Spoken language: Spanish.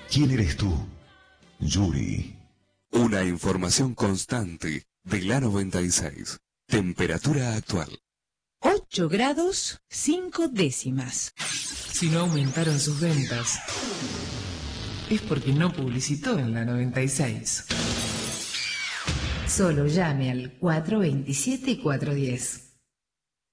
¿Quién eres tú? Yuri. Una información constante de la 96. Temperatura actual. 8 grados 5 décimas. Si no aumentaron sus ventas, es porque no publicitó en la 96. Solo llame al 427 y 410.